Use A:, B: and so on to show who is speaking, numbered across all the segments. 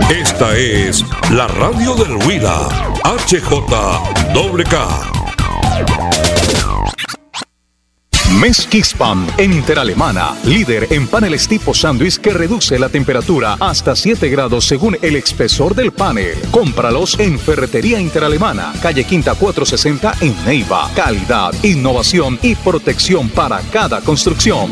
A: Esta es la radio del Huila, HJWK.
B: Mezquispan en Interalemana, líder en paneles tipo sándwich que reduce la temperatura hasta 7 grados según el espesor del panel. Cómpralos en Ferretería Interalemana, calle Quinta 460 en Neiva. Calidad, innovación y protección para cada construcción.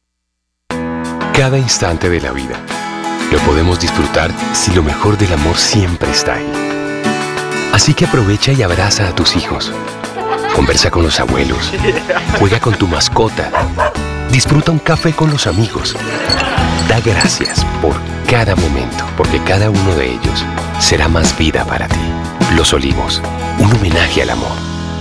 C: Cada instante de la vida lo podemos disfrutar si lo mejor del amor siempre está ahí. Así que aprovecha y abraza a tus hijos. Conversa con los abuelos. Juega con tu mascota. Disfruta un café con los amigos. Da gracias por cada momento, porque cada uno de ellos será más vida para ti. Los Olivos, un homenaje al amor.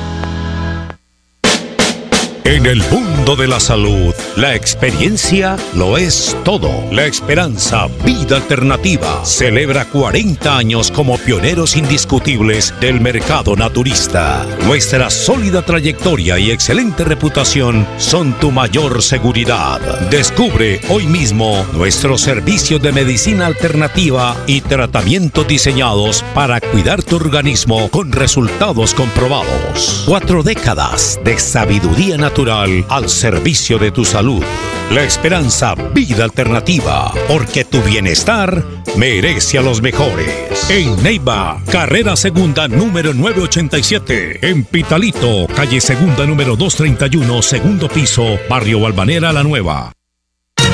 D: En el mundo de la salud, la experiencia lo es todo. La Esperanza Vida Alternativa celebra 40 años como pioneros indiscutibles del mercado naturista. Nuestra sólida trayectoria y excelente reputación son tu mayor seguridad. Descubre hoy mismo nuestros servicios de medicina alternativa y tratamientos diseñados para cuidar tu organismo con resultados comprobados. 4 décadas de sabiduría natural al servicio de tu salud. La Esperanza Vida Alternativa, porque tu bienestar merece a los mejores. En Neiva, carrera segunda número 987. En Pitalito, calle segunda número 231, segundo piso, barrio Balvanera La Nueva.